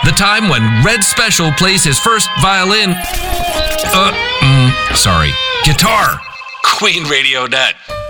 The time when Red Special plays his first violin. Guitar. QueenRadio.net.